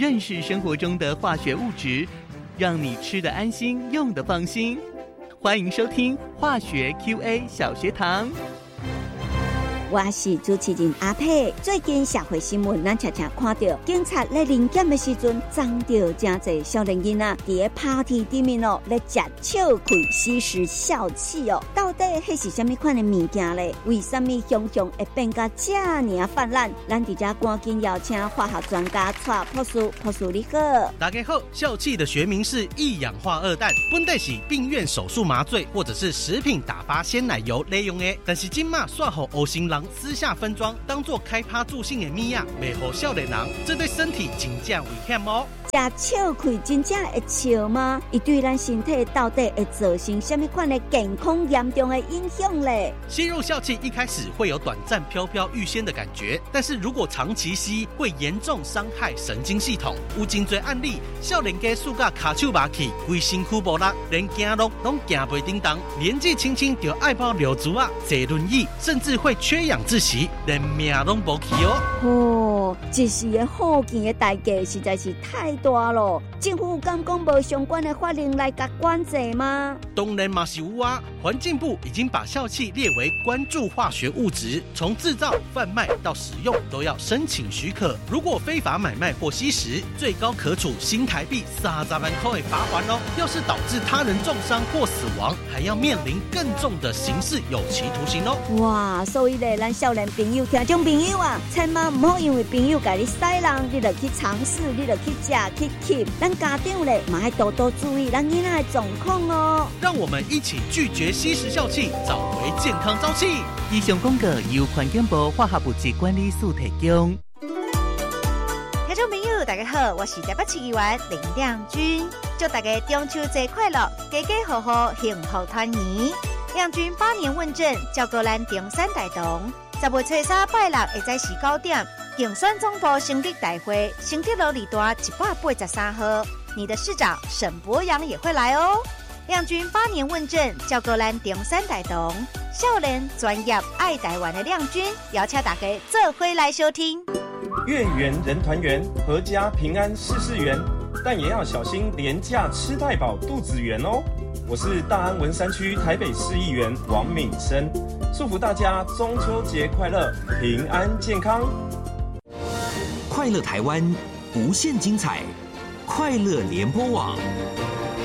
认识生活中的化学物质，让你吃得安心，用得放心。欢迎收听化学 QA 小学堂。 我是主持人阿佩。最近社会新闻，咱常常看到警察咧临检的时阵，撞到真侪少年囡仔伫咧 party 里面哦，咧食笑气吸食笑气哦。到底迄是什么款的物件咧？为什么熊熊会变甲这样泛滥？咱伫这赶紧邀请化学专家蔡博士，博士你好。 大家好，笑气的学名是一氧化二氮，本来是病院手术麻醉或者是食品打发鲜奶油利用的，但是今嘛煞互黑心人私下分装，当作开趴助兴的米啊，卖互少年人，这对身体真正危险哦。 食笑气真正会笑吗？伊对咱身体到底会造成什么款的健康严重的影响嘞？ 吸入笑气一开始会有短暂飘飘欲仙的感觉，但是如果长期吸，会严重伤害神经系统。有真多案例，少年家输甲卡手麻气，规身躯无力，连走路拢行袂叮当，年纪轻轻就爱泡柳竹啊，坐轮椅，甚至会缺氧窒息，连命拢无去哦。 一时的好见的代价实在是太大了。政府敢讲无相关的法令来甲管制吗？ 当然嘛是有啊，环境部已经把笑气列为关注化学物质，从制造、贩卖到使用都要申请许可。如果非法买卖或吸食，最高可处新台币30万块的罚款哦。要是导致他人重伤或死亡，还要面临更重的刑事有期徒刑哦。 哇，所以咧，咱少年朋友、听众朋友啊，千万唔好因为朋友甲你塞人，你就去尝试，你就去食去吸。咱家长咧，嘛要多多注意咱囡仔的状况哦。 让我们一起拒绝吸食笑气，找回健康朝气。 以上广告由环境部化学物质管理署提供。 听众朋友大家好，我是台北市议员林亮君，祝大家中秋节快乐，家家户户幸福团圆。亮君8年问政，照顾咱中山大同。10月初3拜六下午时9点，竞选总部成立大会，成绩路里段183号，你的市长沈博阳也会来哦。亮君8年问政，照顾咱中山大同，少年专业爱台湾的亮君，邀请大家做伙来收听。 月圆人团圆，阖家平安事事圆，但也要小心廉价吃太饱肚子圆哦。我是大安文山区台北市议员王敏生，祝福大家中秋节快乐，平安健康。 快乐台湾，无限精彩，快乐联播网。